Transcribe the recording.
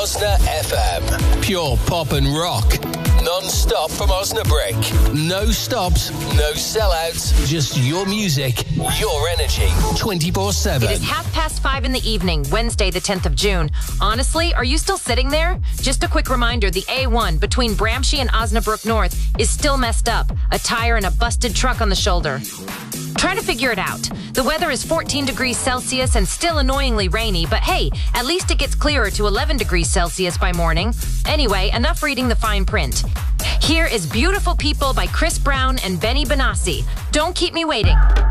Osna FM. Pure pop and rock. Non-stop from Osnabrück. No stops, no sellouts. Just your music, your energy. 24/7. It is 5:30 in the evening, Wednesday the 10th of June. Honestly, are you still sitting there? Just a quick reminder, the A1 between Bramsche and Osnabrück North is still messed up. A tire and a busted truck on the shoulder. Try to figure it out. The weather is 14 degrees Celsius and still annoyingly rainy, but hey, at least it gets clearer to 11 degrees Celsius by morning. Anyway, enough reading the fine print. Here is Beautiful People by Chris Brown and Benny Benassi. Don't keep me waiting.